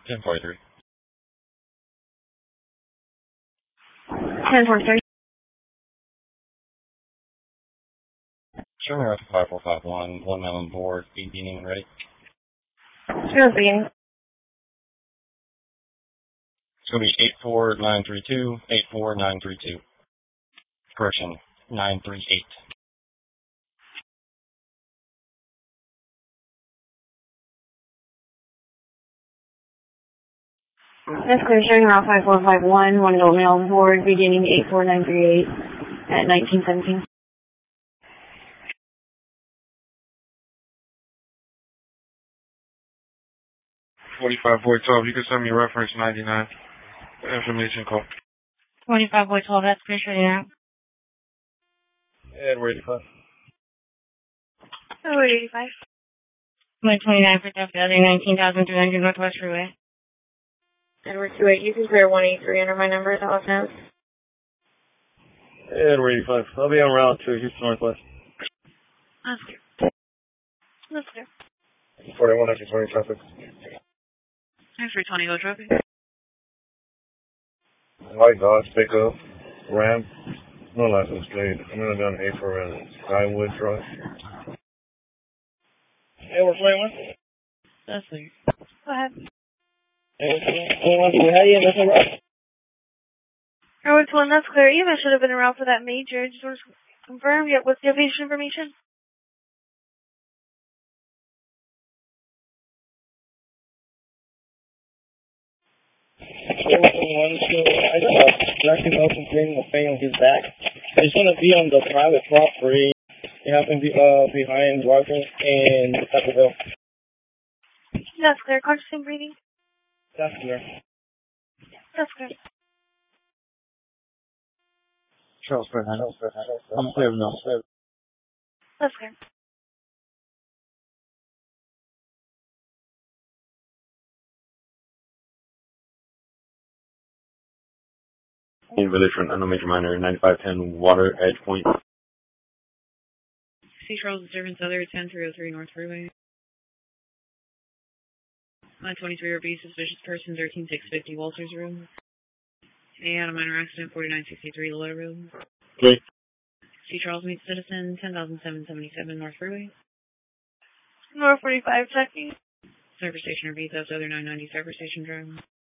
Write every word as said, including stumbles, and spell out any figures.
ten forty-three. ten forty-three. Showing route to five four five one, one mile on board, speed beginning ready. Sure, beginning. It's going to be eight four nine three two, eight four nine three two. Correction, nine three eight. That's clear, showing route five four five one, one adult male on board, beginning eight four nine three eight at nineteen seventeen. forty-five boy twelve, you can send me reference ninety-nine. Information call. twenty-five boy twelve, that's clear, showing out. Edward eighty-five. Edward eighty-five. one twenty-nine for Delta, other nineteen thousand three hundred Northwest Freeway. Edward two eight, you can clear one eighty-three, enter my number, that was notes. Edward eighty-five, I'll be on route to Houston Northwest. That's clear. That's clear. forty-one after twenty traffic. three twenty, go traffic. White Dodge pickup, Ram, no license plate. I'm going to down A for a Skywood truck. Edward twenty-one? That's clear. Go ahead. Edward twenty-one, how do you miss a route? Edward twenty-one, that's clear. You should have been around for that major. Just want to confirm. Yep, what's the patient information? Edward twenty-one, so I got a Jackson Nelson bringing a thing on his back. It's going to be on the private property. It happened be, uh, behind Rogers and Taco Bell. That's clear. Conscious and breathing? That's clear. That's clear. Charles Ferdinand. I'm clear now. That's clear. In Village Front, no major minor, ninety-five ten Water Edge Point. C. Charles Disturbance Other, ten three oh three North Freeway. nine twenty-three R B, suspicious person, thirteen six fifty Walters Room. A. Had a minor accident, forty-nine sixty-three Lola Room. Okay. C. Charles meets citizen, ten thousand seven hundred seventy-seven North Freeway. North forty-five checking. Cyber Station R B, that's other nine ninety Cyber Station Drive.